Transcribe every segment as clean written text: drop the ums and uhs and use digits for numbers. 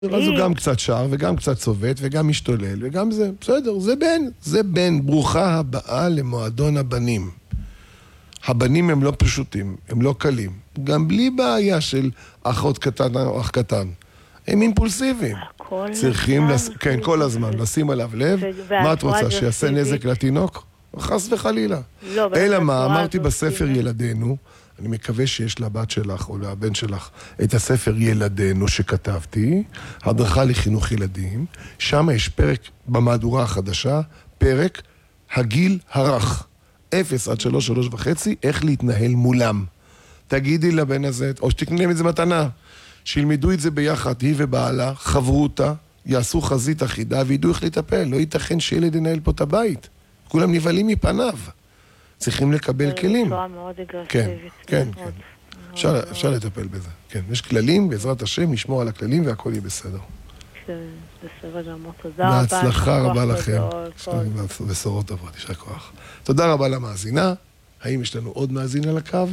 אז הוא גם קצת שר וגם קצת צובט וגם משתולל וגם זה, בסדר, זה בן, ברוכה הבאה למועדון הבנים. הבנים הם לא פשוטים, הם לא קלים, גם בלי בעיה של אחות קטן או אח קטן. הם אימפולסיביים. צריכים, כן, כל הזמן, לשים עליו לב. מה את רוצה, שיעשה נזק לתינוק? חס וחלילה. אלא מה, אמרתי בספר ילדינו, אני מקווה שיש לבת שלך או לבן שלך את הספר ילדינו שכתבתי, הדרכה לחינוך ילדים, שם יש פרק במהדורה החדשה, פרק הגיל הרך, 0 עד 3, 3.5, איך להתנהל מולם. תגידי לבן הזה, או שתקנה להם את זה מתנה, שילמדו את זה ביחד, היא ובעלה, חברו אותה, יעשו חזית אחידה וידעו איך לטפל. לא ייתכן שילד ינהל פה את הבית. כולם נבהלים מפניו. צריכים לקבל כלים. בצורה מאוד אגרסיבית. כן. אפשר לטפל בזה. כן, יש כללים, בעזרת השם, נשמור על הכללים והכל יהיה בסדר. כן, בסדר גמור. תודה רבה. בהצלחה רבה לכם. בשורות טובות, יישר כוח. תודה רבה למאזינה. האם יש לנו עוד מאזין על הקו?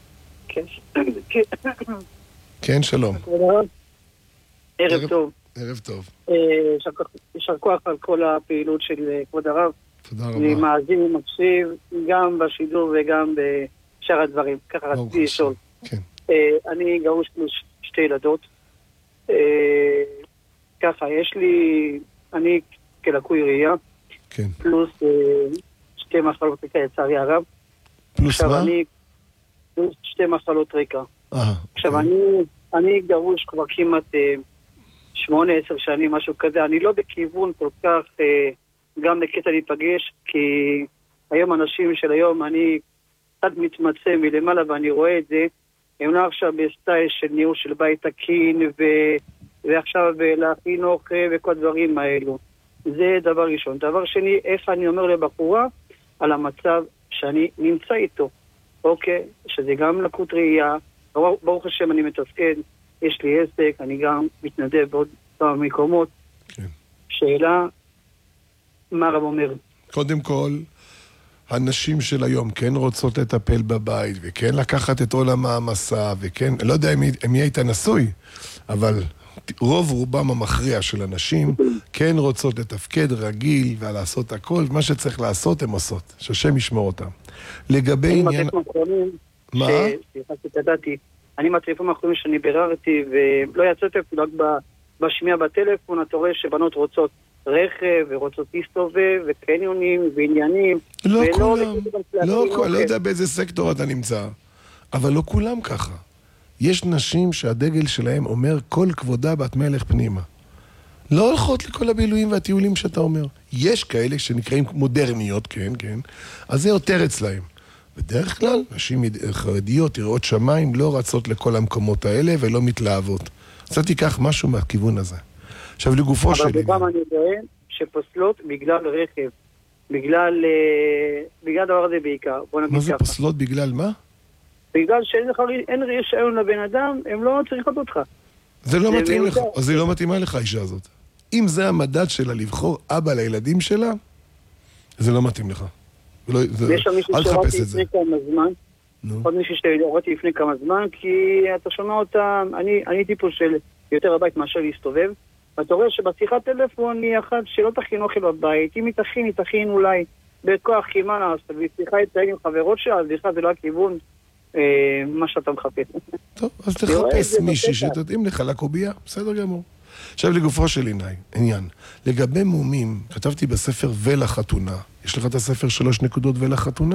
כן, שלום. ערב טוב. ערב טוב. יישר כוח על כל הפעילות של כבוד הרב. תודה רבה. אני מאזין ומקשיב גם בשידור וגם בשאר הדברים. ככה רציתי לשאול. כן. אני גרוש פלוס 2 ילדות. ככה, יש לי, אני כלקוי ראייה. כן. פלוס 2 מחלות רקע, לצערי הרב. פלוס מה? פלוס 2 מחלות רקע. עכשיו, אני גרוש כבר כמעט 8-10 שנים, משהו כזה. אני לא בכיוון כל כך גם בקטע להיפגש, כי היום אנשים של היום, אני קצת מתמצא מלמעלה ואני רואה את זה, הם לא עכשיו בסטייל של ניהול של בית תקין ועכשיו להכין אוכל וכל הדברים האלו. זה דבר ראשון. דבר שני, איך אני אומר לבחורה על המצב שאני נמצא איתו. אוקיי, שזה גם לקות ראייה, ברוך השם אני מתפקד, יש לי עסק, אני גם מתנדב בעוד כמה מקומות. כן. שאלה, מה הרב אומר? קודם כל, הנשים של היום כן רוצות לטפל בבית, וכן לקחת את עול המעמסה, וכן, לא יודע אם היא הייתה נשוי, אבל רוב רובם המכריע של הנשים כן רוצות לתפקד רגיל ולעשות הכל, מה שצריך לעשות הן עושות, שהשם ישמור אותם. לגבי עניין... מה? אני מהטלפונים האחרונים שאני ביררתי, ולא יצאתי אפילו רק בשמיעה בטלפון, אתה רואה שבנות רוצות רכב, ורוצות להסתובב, וקניונים, ועניינים. לא כולם, לא יודע באיזה סקטור אתה נמצא, אבל לא כולם ככה. יש נשים שהדגל שלהם אומר כל כבודה בת מלך פנימה. לא הולכות לכל הבילויים והטיולים שאתה אומר. יש כאלה שנקראים מודרניות, כן, אז זה יותר אצלהם. בדרך כלל, נשים חרדיות, יראות שמיים, לא רצות לכל המקומות האלה ולא מתלהבות. אז אתה תיקח משהו מהכיוון הזה. עכשיו לגופו שלי... אבל בפעם אני יודע שפוסלות בגלל רכב, בגלל דבר הזה בעיקר. מה זה פוסלות בגלל מה? בגלל שאין רישיון לבן אדם, הם לא צריכות אותך. זה לא מתאים לך, אז זה לא מתאימה לך האישה הזאת. אם זה המדד שלה לבחור אבא לילדים שלה, זה לא מתאים לך. יש שם מישהו שראיתי לפני כמה זמן, עוד מישהו שראיתי לפני כמה זמן, כי אתה שומע אותם, אני טיפוס של יותר הבית מאשר להסתובב, ואתה רואה שבשיחת טלפון היא אחת שלא תכין אוכל בבית, אם היא תכין אולי בכוח כמעט, והיא שיחה עם חברות שלה, אז בכלל זה לא הכיוון מה שאתה מחפש. טוב, אז תחפש מישהי שתתאים לך לקובייה, בסדר גמור. עכשיו לגופו של עניין, לגבי מומים, כתבתי בספר ולחתונה. יש לך את הספר 3 נקודות ולחתונה?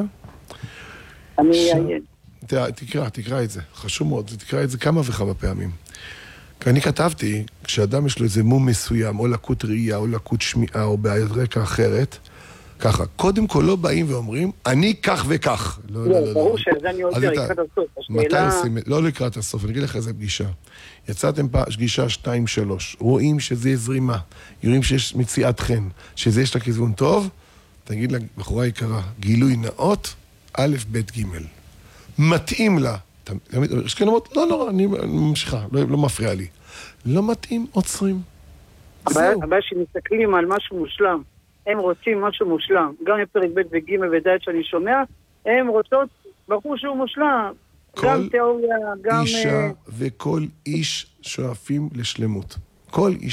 אני אעיין. תקרא את זה, חשוב מאוד, תקרא את זה כמה וכמה פעמים. כי אני כתבתי, כשאדם יש לו איזה מום מסוים, או לקות ראייה, או לקות שמיעה, או בעיית רקע אחרת, ככה, קודם כל לא באים ואומרים, אני כך וכך. לא, ברור שזה אני יודע, לקראת הסוף. מתי עושים? לא לקראת הסוף, אני אגיד לך איזה פגישה. יצאתם פגישה 2-3, רואים שזה זרימה, רואים שיש מציאת חן, שזה יש לה כיוון טוב, תגיד לה, בחורה יקרה, גילוי נאות, א', ב', ג'. מתאים לה. יש כאלה אומרות, לא, אני ממשיכה, לא מפריע לי. לא מתאים, עוצרים. הבעיה שמסתכלים על משהו מושלם. הם רוצים משהו מושלם. גם בפרק ב' וג' וד' שאני שומע, הם רוצות בחור שהוא מושלם. גם תיאוריה, גם... אישה וכל איש שואפים לשלמות. כל